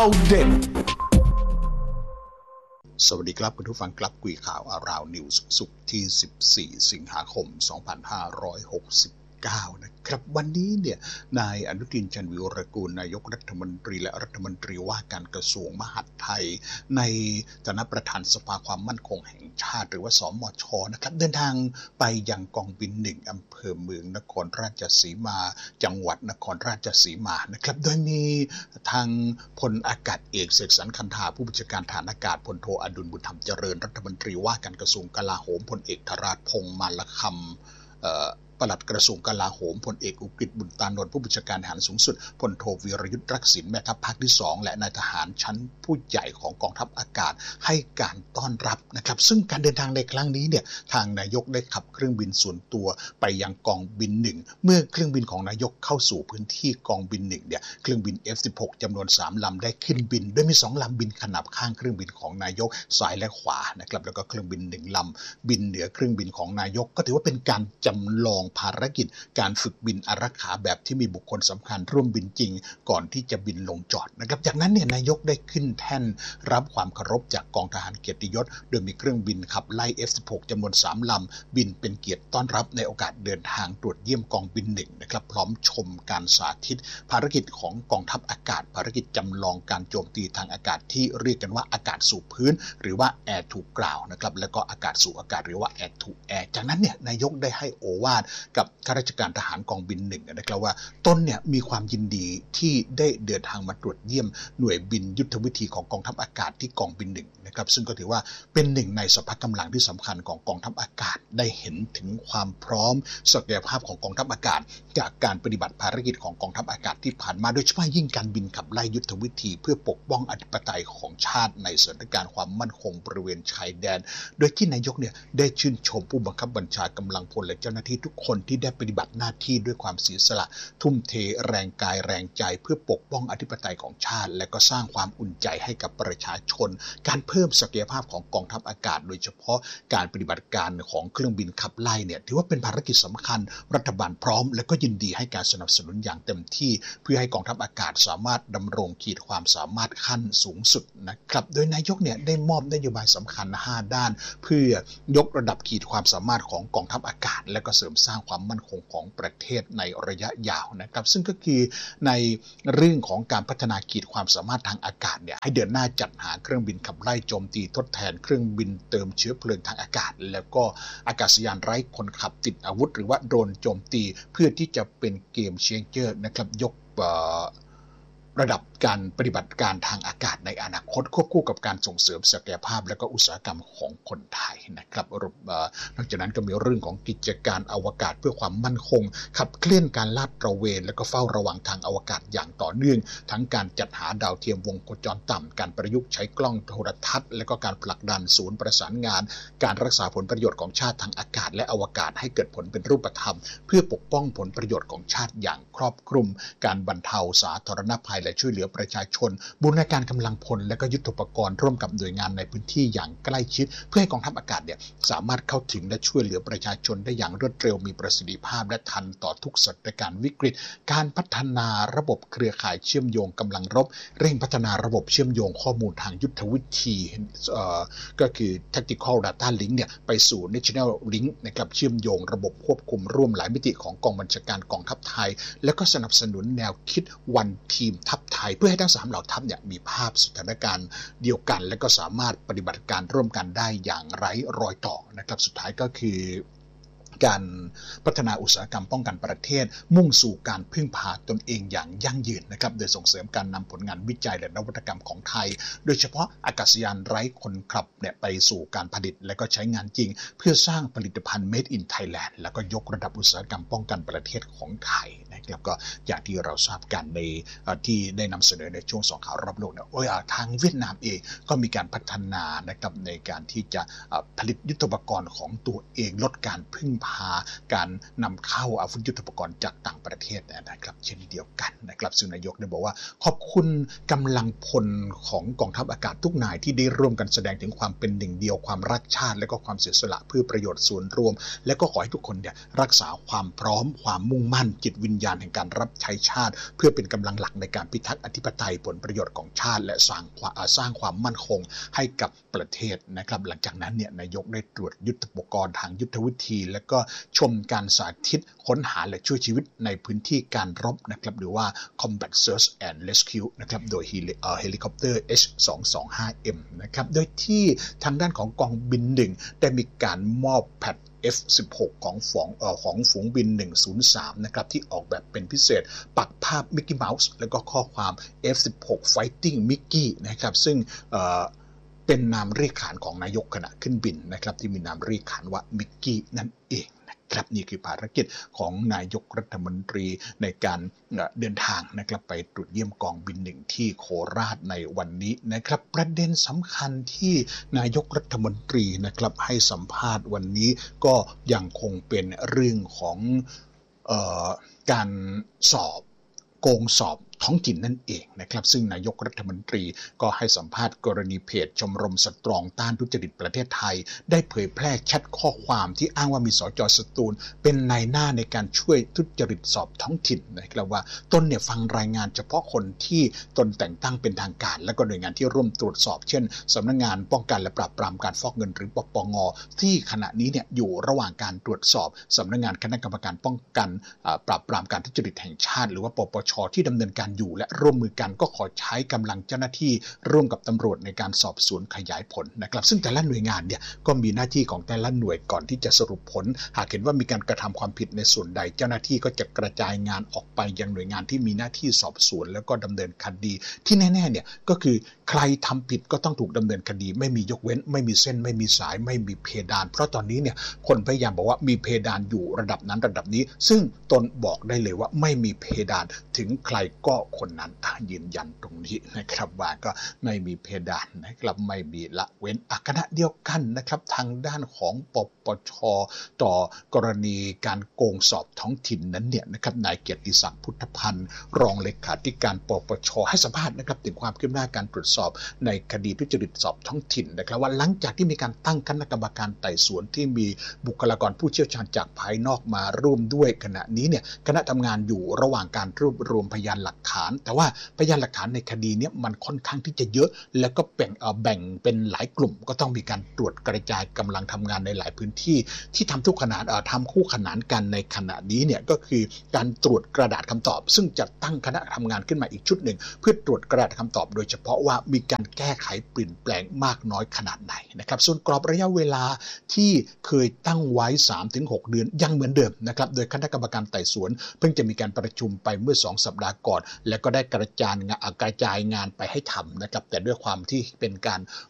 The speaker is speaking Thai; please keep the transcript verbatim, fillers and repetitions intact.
เอาเด่นสวัสดีครับคุณผู้ฟังครับคุยข่าวอาราวนิวส์ศุกร์ที่สิบสี่สิงหาคมสองพันห้าร้อยหกสิบเก้านะครับวันนี้เนี่ยนายอนุทินชาญวิรากูลนายกรัฐมนตรีและรัฐมนตรีว่าการกระทรวงมหาดไทยในฐานะประธานสภาความมั่นคงแห่งชาติหรือว่าสมช.นะครับเดินทางไปยังกองบินหนึ่งอำเภอเมืองนครราชสีมาจังหวัดนครราชสีมานะครับโดยมีทางพลอากาศเอกเสกสรรคันธาผู้บัญชาการฐานอากาศพลโทอดุลบุญธรรมเจริญรัฐมนตรีว่าการกระทรวงกลาโหมพลเอกธราชพงษ์มารคำปลัดกระทรวงกลาโหมพลเอกอุกฤษบุญตานนท์ผู้บัญชาการทหารสูงสุดพลโทวีรยุทธรักษิณแม่ทัพภาคที่สองและนายทหารชั้นผู้ใหญ่ของกองทัพอากาศให้การต้อนรับนะครับซึ่งการเดินทางในครั้งนี้เนี่ยทางนายกได้ขับเครื่องบินส่วนตัวไปยังกองบินหนึ่งเมื่อเครื่องบินของนายกเข้าสู่พื้นที่กองบินหนึ่งเนี่ยเครื่องบิน เอฟ สิบหก จำนวนสามลำได้ขึ้นบินโดยมีสองลำบินขนาบข้างเครื่องบินของนายกซ้ายและขวานะครับแล้วก็เครื่องบินหนึ่งลำบินเหนือเครื่องบินของนายกก็ถือว่าเป็นการจำลองภารกิจการฝึกบินอารักขาแบบที่มีบุคคลสำคัญร่วมบินจริงก่อนที่จะบินลงจอดนะครับจากนั้นเนี่ยนายกได้ขึ้นแท่นรับความเคารพจากกองทหารเกียรติยศโดยมีเครื่องบินขับไล่ เอฟ สิบหก จำนวนสามลำบินเป็นเกียรติต้อนรับในโอกาสเดินทางตรวจเยี่ยมกองบินหนึ่งนะครับพร้อมชมการสาธิตภารกิจของกองทัพอากาศภารกิจจำลองการโจมตีทางอากาศที่เรียกกันว่าอากาศสู่พื้นหรือว่า Air to Ground นะครับแล้วก็อากาศสู่อากาศหรือว่า Air to Air จากนั้นเนี่ยนายกได้ให้โอวาทกับข้าราชการทหารกองบินหนึ่งนะครับว่าตนเนี่ยมีความยินดีที่ได้เดินทางมาตรวจเยี่ยมหน่วยบินยุทธวิธีของกองทัพอากาศที่กองบินหนึ่งนะครับซึ่งก็ถือว่าเป็นหนึ่งในสภากำลังที่สำคัญของกองทัพอากาศได้เห็นถึงความพร้อมศักยภาพของกองทัพอากาศจากการปฏิบัติภารกิจของกองทัพอากาศที่ผ่านมาโดยเฉพาะยิ่งการบินขับไล่ยุทธวิธีเพื่อปกป้องอธิปไตยของชาติในสถานการณ์ความมั่นคงบริเวณชายแดนโดยที่นายกเนี่ยได้ชื่นชมผู้บังคับบัญชากำลังพลและเจ้าหน้าที่ทุกคนที่ได้ปฏิบัติหน้าที่ด้วยความเสียสละทุ่มเทแรงกายแรงใจเพื่อปกป้องอธิปไตยของชาติและก็สร้างความอุ่นใจให้กับประชาชนการเพิ่มศักยภาพของกองทัพอากาศโดยเฉพาะการปฏิบัติการของเครื่องบินขับไล่เนี่ยถือว่าเป็นภารกิจสำคัญรัฐบาลพร้อมและก็ยินดีให้การสนับสนุนอย่างเต็มที่เพื่อให้กองทัพอากาศสามารถดำรงขีดความสามารถขั้นสูงสุดนะครับโดยนายกเนี่ยได้มอบนโยบายสำคัญห้าด้านเพื่อยกระดับขีดความสามารถของกองทัพอากาศและก็เสริมสร้างความมั่นคงของประเทศในระยะยาวนะครับซึ่งก็คือในเรื่องของการพัฒนาขีดความสามารถทางอากาศเนี่ยให้เดินหน้าจัดหาเครื่องบินขับไล่โจมตีทดแทนเครื่องบินเติมเชื้อเพลิงทางอากาศแล้วก็อากาศยานไร้คนขับติดอาวุธหรือว่าโดรนโจมตีเพื่อที่จะเป็นเกมเชนเจอร์นะครับยกระดับการปฏิบัติการทางอากาศในอนาคตควบคู่กับการส่งเสริมศักยภาพและก็อุตสาหกรรมของคนไทยนะครับนอกจากนั้นก็มีเรื่องของกิจการอวกาศเพื่อความมั่นคงขับเคลื่อนการลาดตระเวนและก็เฝ้าระวังทางอวกาศอย่างต่อเนื่องทั้งการจัดหาดาวเทียมวงโคจรต่ำการประยุกต์ใช้กล้องโทรทัศน์และก็การผลักดันศูนย์ประสานงานการรักษาผลประโยชน์ของชาติทางอากาศและอวกาศให้เกิดผลเป็นรูปธรรมเพื่อปกป้องผลประโยชน์ของชาติอย่างครอบคลุมการบรรเทาสาธารณภัยและช่วยเหลือประชาชนบูรณาการกำลังพลและก็ยุทโธปกรณ์ร่วมกับหน่วยงานในพื้นที่อย่างใกล้ชิดเพื่อให้กองทัพอากาศเนี่ยสามารถเข้าถึงและช่วยเหลือประชาชนได้อย่างรวดเร็วมีประสิทธิภาพและทันต่อทุกสถานการณ์วิกฤตการพัฒนาระบบเครือข่ายเชื่อมโยงกำลังรบเร่งพัฒนาระบบเชื่อมโยงข้อมูลทางยุทธวิธีก็คือ Tactical Data Link เนี่ยไปสู่ National Link นะครับเชื่อมโยงระบบควบคุมร่วมหลายมิติของกองบัญชาการกองทัพไทยและก็สนับสนุนแนวคิด One Team ทัพไทยเพื่อให้ทั้งสามเหล่าทัพเนี่ยมีภาพสถานการณ์เดียวกันและก็สามารถปฏิบัติการร่วมกันได้อย่างไร้รอยต่อนะครับสุดท้ายก็คือการพัฒนาอุตสาหกรรมป้องกันประเทศมุ่งสู่การพึ่งพาตนเองอย่างยั่งยืนนะครับโดยส่งเสริมการนำผลงานวิจัยและนวัตกรรมของไทยโดยเฉพาะอากาศยานไร้คนขับเนี่ยไปสู่การผลิตและก็ใช้งานจริงเพื่อสร้างผลิตภัณฑ์ Made in Thailand แล้วก็ยกระดับอุตสาหกรรมป้องกันประเทศของไทยนะครับก็อย่างที่เราทราบกันในที่ได้นำเสนอในช่วงสองข่าวรอบโลกเนี่ยโอ้ยทางเวียดนามเองก็มีการพัฒนานะครับในการที่จะผลิตยุทโธปกรณ์ของตัวเองลดการพึ่งพหาการนำเข้าอาวุธยุทโธปกรณ์จากต่างประเทศนะครับเช่นเดียวกันนะครับซึ่งนายกได้บอกว่าขอบคุณกำลังพลของกองทัพอากาศทุกนายที่ได้ร่วมกันแสดงถึงความเป็นหนึ่งเดียวความรักชาติและก็ความเสียสละเพื่อประโยชน์ส่วนรวมและก็ขอให้ทุกคนเนี่ยรักษาความพร้อมความมุ่งมั่นจิตวิญญาณแห่งการรับใช้ชาติเพื่อเป็นกำลังหลักในการพิทักษ์อธิปไตยผลประโยชน์ของชาติและสร้างความสร้างความมั่นคงให้กับประเทศนะครับหลังจากนั้นเนี่ยนายกได้ตรวจยุทโธปกรณ์ทางยุทธวิธีและก็ชมการสาธิตค้นหาและช่วยชีวิตในพื้นที่การรบนะครับหรือว่า Combat Search and Rescue นะครับโดยเฮลิคอปเตอร์ เอช สองสองห้า เอ็ม นะครับโดยที่ทางด้านของกองบินหนึ่งได้มีการมอบแพด เอฟ สิบหก ของฝูงเอ่อของฝูงบินหนึ่งศูนย์สามนะครับที่ออกแบบเป็นพิเศษปักภาพมิกกี้เมาส์แล้วก็ข้อความ เอฟ สิบหก Fighting Mickey นะครับซึ่งเอ่อเป็นนามเรียกขานของนายกขณะขึ้นบินนะครับที่มีนามเรียกขานว่ามิกกี้นั่นเองครับนี่คือภารกิจของนายกรัฐมนตรีในการเดินทางนะครับไปตรวจเยี่ยมกองบินหนึ่งที่โคราชในวันนี้นะครับประเด็นสำคัญที่นายกรัฐมนตรีนะครับให้สัมภาษณ์วันนี้ก็ยังคงเป็นเรื่องของเอ่อการสอบโกงสอบท้องถิ่นนั่นเองนะครับซึ่งนายกรัฐมนตรีก็ให้สัมภาษณ์กรณีเพจชมรมสตรองต้านทุจริตประเทศไทยได้เผยแพร่แชทข้อความที่อ้างว่ามีสจ.สตูลเป็นนายหน้าในการช่วยทุจริตสอบท้องถิ่นนะครับว่าตนเนี่ยฟังรายงานเฉพาะคนที่ตนแต่งตั้งเป็นทางการและก็หน่วยงานที่ร่วมตรวจสอบเช่นสำนักงานป้องกันและปราบปรามการฟอกเงินหรือปปง.ที่ขณะนี้เนี่ยอยู่ระหว่างการตรวจสอบสำนักงานคณะกรรมการป้องกันปราบปรามการทุจริตแห่งชาติหรือว่าปปช.ที่ดำเนินการอยู่และร่วมมือกันก็ขอใช้กำลังเจ้าหน้าที่ร่วมกับตำรวจในการสอบสวนขยายผลนะครับซึ่งแต่ละหน่วยงานเนี่ยก็มีหน้าที่ของแต่ละหน่วยก่อนที่จะสรุปผลหากเห็นว่ามีการกระทำความผิดในส่วนใดเจ้าหน้าที่ก็จะกระจายงานออกไปยังหน่วยงานที่มีหน้าที่สอบสวนแล้วก็ดำเนินคดีที่แน่ๆเนี่ยก็คือใครทำผิดก็ต้องถูกดำเนินคดีไม่มียกเว้นไม่มีเส้นไม่มีสายไม่มีเพดานเพราะตอนนี้เนี่ยคนพยายามบอกว่ามีเพดานอยู่ระดับนั้นระดับนี้ซึ่งตนบอกได้เลยว่าไม่มีเพดานถึงใครก็คนนั้นยืนยันตรงนี้นะครับว่าก็ไม่มีเพดานนะครับไม่มีละเว้นขณะเดียวกันนะครับทางด้านของปปช.ต่อกรณีการโกงสอบท้องถิ่นนั้นเนี่ยนะครับนายเกียรติศักดิ์พุทธพันธ์รองเลขาธิการปปช.ให้สัมภาษณ์นะครับถึงความคืบหน้าการตรวจสอบในคดีทุจริตสอบท้องถิ่นนะครับว่าหลังจากที่มีการตั้งคณะกรรมการไต่สวนที่มีบุคลากรผู้เชี่ยวชาญจากภายนอกมาร่วมด้วยขณะนี้เนี่ยคณะทำงานอยู่ระหว่างการรวบรวมพยานหลักฐานแต่ว่าพยานหลักฐานในคดีนี้มันค่อนข้างที่จะเยอะแล้วก็แบ่งแบ่งเป็นหลายกลุ่มก็ต้องมีการตรวจกระจายกำลังทำงานในหลายพื้นที่ที่ทำทุกขนาดทำคู่ขนานกันในขณะนี้เนี่ยก็คือการตรวจกระดาษคำตอบซึ่งจะตั้งคณะทำงานขึ้นมาอีกชุดหนึ่งเพื่อตรวจกระดาษคำตอบโดยเฉพาะว่ามีการแก้ไขเปลี่ยนแปลงมากน้อยขนาดไหนนะครับส่วนกรอบระยะเวลาที่เคยตั้งไว้ สามถึงหก เดือนยังเหมือนเดิมนะครับโดยคณะกรรมการไต่สวนเพิ่งจะมีการประชุมไปเมื่อสองสัปดาห์ก่อนและก็ได้กระจายงานกระจายงานไปให้ทำนะครับแต่ด้วยความที่เป็นการ